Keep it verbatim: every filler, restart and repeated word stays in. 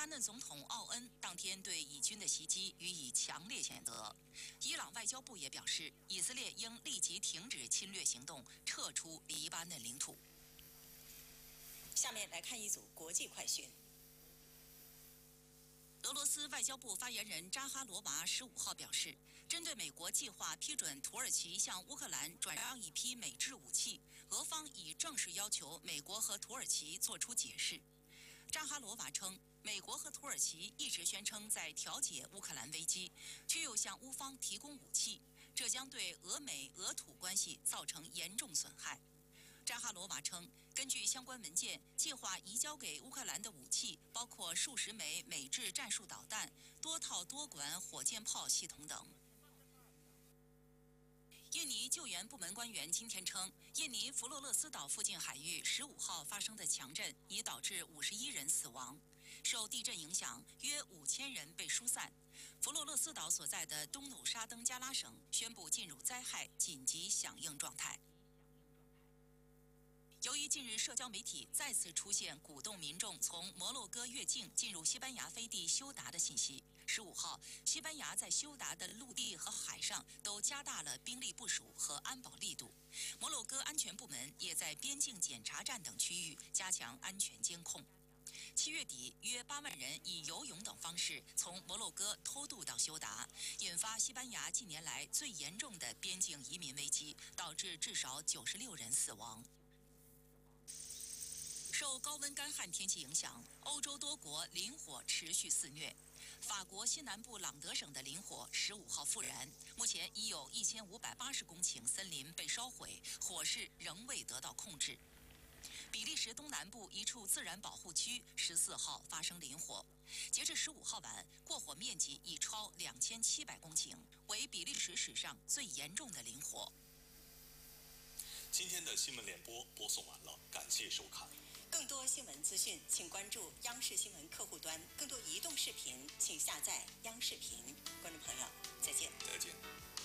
巴嫩总统奥恩当天对以军的袭击予以强烈谴责。伊朗外交部也表示，以色列应立即停止侵略行动，撤出黎巴嫩领土。 下面来看一组国际快讯。 俄罗斯外交部发言人扎哈罗娃十五号表示，针对美国计划批准土耳其向乌克兰转让一批美制武器，俄方已正式要求美国和土耳其作出解释。扎哈罗娃称，美国和土耳其一直宣称在调解乌克兰危机，却又向乌方提供武器，这将对俄美俄土关系造成严重损害。 扎哈罗娃称，根据相关文件，计划移交给乌克兰的武器包括数十枚美制战术导弹、多套多管火箭炮系统等。印尼救援部门官员今天称，印尼弗洛勒斯岛附近海域十五号发生的强震已导致五十一人死亡，受地震影响，约五千人被疏散。弗洛勒斯岛所在的东努沙登加拉省宣布进入灾害紧急响应状态。 由于近日社交媒体再次出现鼓动民众从摩洛哥越境进入西班牙飞地休达的信息，十五号，西班牙在休达的陆地和海上都加大了兵力部署和安保力度。摩洛哥安全部门也在边境检查站等区域加强安全监控。七月底，约八万人以游泳等方式从摩洛哥偷渡到休达，引发西班牙近年来最严重的边境移民危机，导致至少九十六人死亡。 受高温干旱天气影响，欧洲多国林火持续肆虐。法国西南部朗德省的林火十五号复燃，目前已有一千五百八十公顷森林被烧毁，火势仍未得到控制。比利时东南部一处自然保护区十四号发生林火，截至十五号晚，过火面积已超两千七百公顷，为比利时史上最严重的林火。 今天的新闻联播播送完了，感谢收看。 更多新闻资讯，请关注央视新闻客户端；更多移动视频，请下载央视频。观众朋友，再见。 再见。